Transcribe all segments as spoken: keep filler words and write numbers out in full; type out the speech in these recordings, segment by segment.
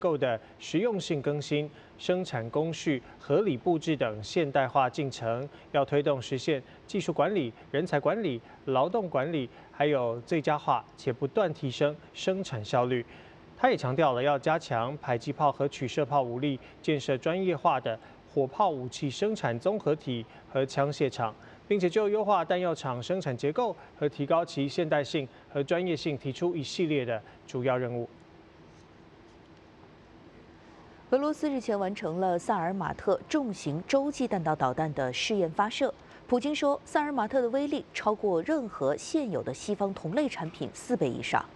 构的实用性更新、生产工序合理布置等现代化进程，要推动实现技术管理、人才管理、劳动管理，还有最佳化，且不断提升生产效率。他也强调了要加强迫击炮和取射炮武力，建设专业化的火炮武器生产综合体和枪械厂，并且就优化弹药厂生产结构和提高其现代性和专业性提出一系列的主要任务。 俄罗斯日前完成了萨尔马特重型洲际弹道导弹的试验发射。普京说，萨尔马特的威力超过任何现有的西方同类产品四倍以上。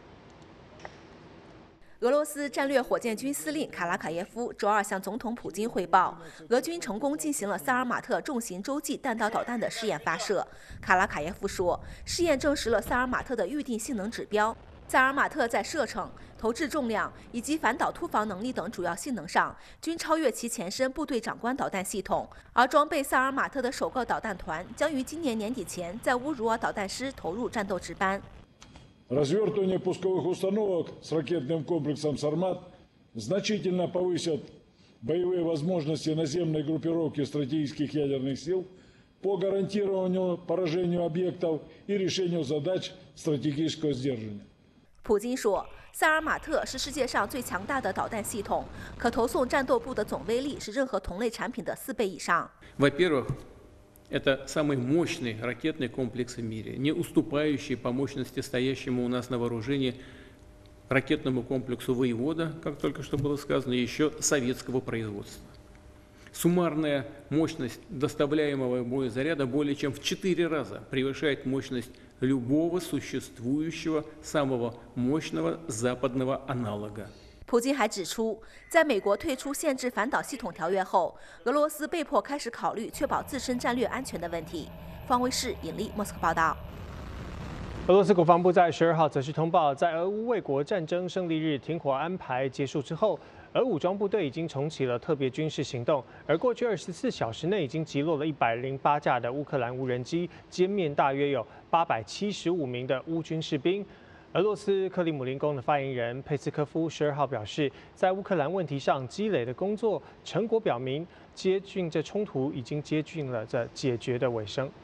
俄罗斯战略火箭军司令卡拉卡耶夫周二向总统普京汇报，俄军成功进行了萨尔马特重型洲际弹道导弹的试验发射。卡拉卡耶夫说，试验证实了萨尔马特的预定性能指标。萨尔马特在射程、投掷重量以及反导突防能力等主要性能上，均超越其前身部队长官导弹系统。而装备萨尔马特的首个导弹团将于今年年底前在乌茹尔导弹师投入战斗值班。 Развертывание пусковых установок с ракетным комплексом «Сармат» значительно повысит боевые возможности наземной группировки стратегических ядерных сил по гарантированию поражению объектов и решению задач стратегического сдерживания. 普京说，萨尔马特是世界上最强大的导弹系统，可投送战斗部的总威力是任何同类产品的四倍以上。 Во-первых, это самый мощный ракетный комплекс в мире, не уступающий по мощности стоящему у нас на вооружении ракетному комплексу «Воевода», как только что было сказано, еще советского производства. Суммарная мощность доставляемого боезаряда более чем в четыре раза превышает мощность любого существующего самого мощного западного аналога. 普京还指出，在美国退出限制反导系统条约后，俄罗斯被迫开始考虑确保自身战略安全的问题。方卫视引力莫斯科报道。 俄罗斯国防部在十二号则是通报，在俄乌卫国战争胜利日停火安排结束之后，俄武装部队已经重启了特别军事行动，而过去二十四小时内已经击落了一百零八架的乌克兰无人机，歼灭大约有八百七十五名的乌军士兵。俄罗斯克里姆林宫的发言人佩斯科夫十二号表示，在乌克兰问题上积累的工作成果表明，接近这冲突已经接近了这解决的尾声。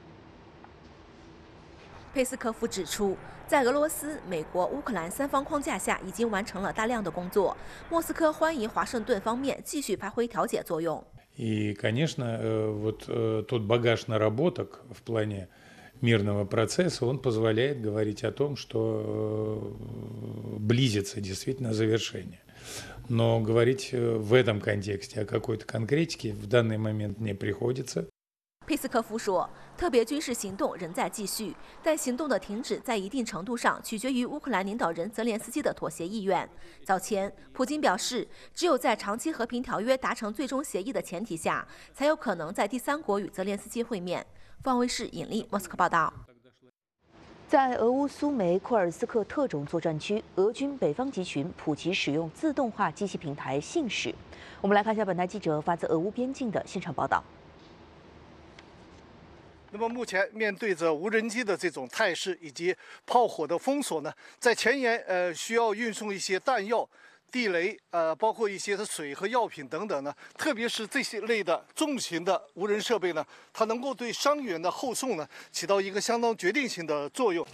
佩斯科夫指出，在俄罗斯、美国、乌克兰三方框架下，已经完成了大量的工作。莫斯科欢迎华盛顿方面继续发挥调解作用。 И, конечно, вот тот багаж наработок в плане мирного процесса, он позволяет говорить о том, что близится действительно завершение. Но говорить в этом контексте о какой-то конкретике в данный момент не приходится. 佩斯科夫说，特别军事行动仍在继续，但行动的停止在一定程度上取决于乌克兰领导人泽连斯基的妥协意愿。早前，普京表示，只有在长期和平条约达成最终协议的前提下，才有可能在第三国与泽连斯基会面。方卫视引力莫斯科报道。 在俄乌苏梅库尔斯克特种作战区，俄军北方集群普及使用自动化机器平台信使。我们来看一下本台记者发自俄乌边境的现场报道。 那么目前面对着无人机的这种态势以及炮火的封锁呢，在前沿呃需要运送一些弹药、地雷，呃包括一些的水和药品等等呢，特别是这些类的重型的无人设备呢，它能够对伤员的后送呢起到一个相当决定性的作用。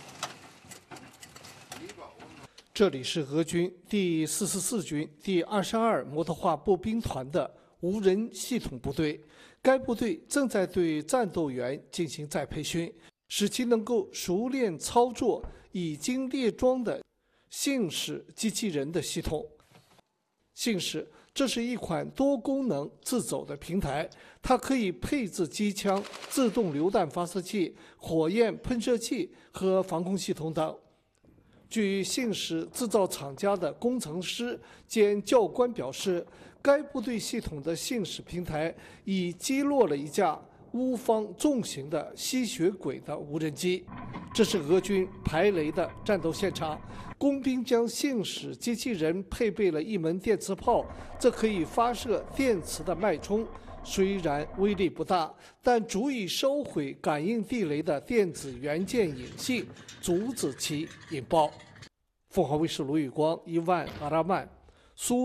这里是俄军第四十四军第二十二摩托化步兵团的无人系统部队。该部队正在对战斗员进行再培训，使其能够熟练操作已经列装的信使机器人的系统。信使，这是一款多功能自走的平台，它可以配置机枪、自动榴弹发射器、火焰喷射器和防空系统等。据信使制造厂家的工程师兼教官表示，该部队系统的信使平台已击落了一架乌方重型的吸血鬼的无人机。这是俄军排雷的战斗现场，工兵将信使机器人配备了一门电磁炮，这可以发射电磁的脉冲。虽然威力不大，但足以烧毁感应地雷的电子元件引信，阻止其引爆。凤凰卫视卢宇光、伊万阿拉曼苏